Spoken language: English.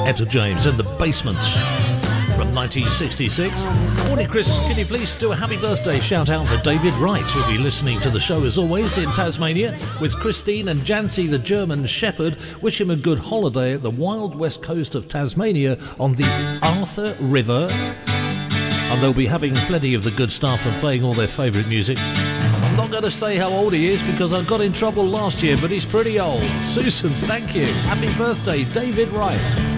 Etta James and the Basements from 1966. Morning, Chris. Can you please do a happy birthday shout out for David Wright, who'll be listening to the show as always in Tasmania with Christine and Jancy the German Shepherd. Wish him a good holiday at the wild west coast of Tasmania on the Arthur River. And they'll be having plenty of the good stuff and playing all their favourite music. I'm not going to say how old he is because I got in trouble last year, but he's pretty old. Susan, thank you. Happy birthday, David Wright.